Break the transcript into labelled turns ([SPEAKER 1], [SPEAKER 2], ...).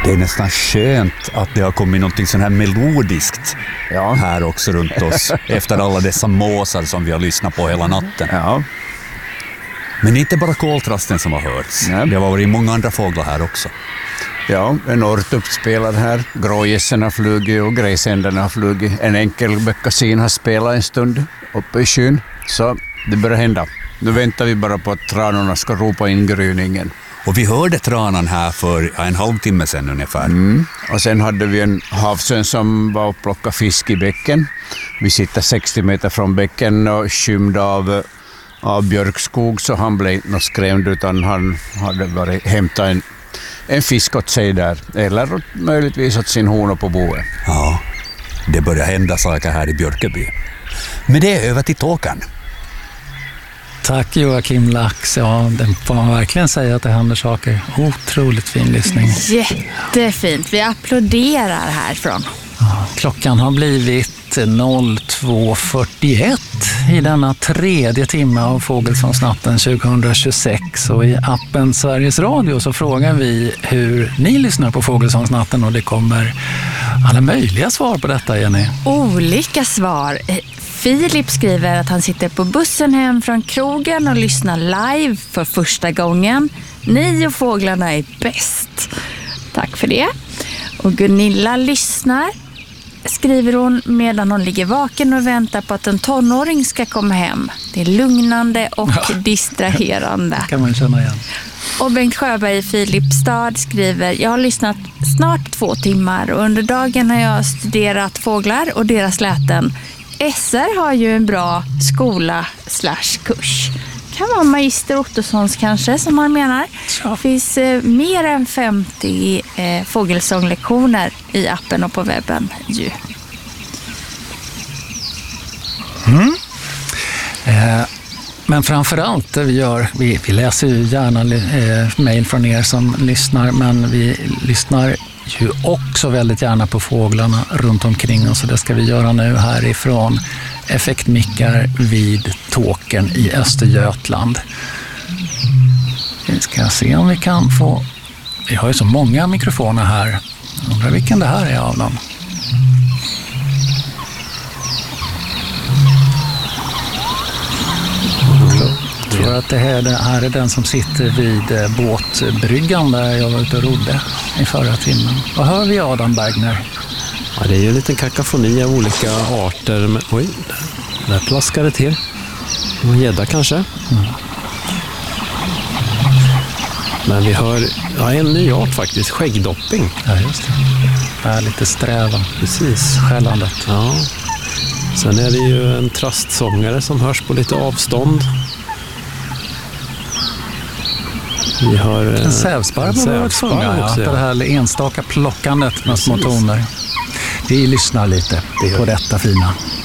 [SPEAKER 1] Det är nästan skönt att det har kommit någonting sån här melodiskt här också runt oss efter alla dessa måsar som vi har lyssnat på hela natten.
[SPEAKER 2] Ja.
[SPEAKER 1] Men det är inte bara koltrasten som har hörts.
[SPEAKER 2] Nej.
[SPEAKER 1] Det har varit många andra fåglar här också.
[SPEAKER 2] Ja, en ortupp spelar här. Grågässen har flugit och gräsändarna har flugit. En enkelbeckasin har spelat en stund uppe i skyn. Så det börjar hända. Nu väntar vi bara på att tranorna ska ropa in gryningen.
[SPEAKER 1] Och vi hörde tranan här för en halvtimme sedan ungefär.
[SPEAKER 2] Och sen hade vi en havsörn som var och plockade fisk i bäcken. Vi sitter 60 meter från bäcken och skymd av björkskog, så han blev inte skrämd, utan han hade varit hämtat en fisk åt sig där. Eller möjligtvis åt sin hona på boet.
[SPEAKER 1] Ja, det börjar hända saker här i Björkeby. Men det är över till Tåkern.
[SPEAKER 3] Tack Joakim Lax. Ja, den får man verkligen säga att det händer saker. Otroligt fin lyssning.
[SPEAKER 4] Jättefint. Vi applåderar härifrån.
[SPEAKER 3] Ja, klockan har blivit 02.41 i denna tredje timme av Fågelsångsnatten 2026. Och i appen Sveriges Radio så frågar vi hur ni lyssnar på Fågelsångsnatten, och det kommer alla möjliga svar på detta, Jenny.
[SPEAKER 4] Olika svar. Filip skriver att han sitter på bussen hem från krogen och lyssnar live för första gången. Ni och fåglarna är bäst. Tack för det. Och Gunilla lyssnar, skriver hon, medan hon ligger vaken och väntar på att en tonåring ska komma hem. Det är lugnande och distraherande.
[SPEAKER 3] Det kan man känna igen.
[SPEAKER 4] Och Bengt Sjöberg i Filipstad skriver: jag har lyssnat snart 2 timmar och under dagen har jag studerat fåglar och deras läten. SR har ju en bra skola/kurs. Kan vara Magister Ottossons kanske, som han menar. Det finns mer än 50 fågelsånglektioner i appen och på webben ju.
[SPEAKER 3] Men framförallt det vi gör, vi läser ju gärna mejl från er som lyssnar, men vi lyssnar ju också väldigt gärna på fåglarna runt omkring oss, och det ska vi göra nu härifrån effektmickar vid Tåkern i Östergötland. Vi ska se om vi kan få, vi har ju så många mikrofoner här, undrar vilken det här är av dem. Jag tror att det här är den som sitter vid båtbryggan där jag var ute och rodde i förra timmen. Vad hör vi, Adam Bergner?
[SPEAKER 5] Ja, det är ju en liten kakafoni av olika arter. Men, oj, där plaskar det till. En gädda kanske. Men vi hör en ny art faktiskt, skäggdopping.
[SPEAKER 3] Ja, just det. Det är lite sträva.
[SPEAKER 5] Precis.
[SPEAKER 3] Skällandet.
[SPEAKER 5] Ja. Sen är det ju en trastsångare som hörs på lite avstånd. Vi har
[SPEAKER 3] en sävsparv också. Det här enstaka plockandet med små toner. Vi lyssnar lite på detta fina.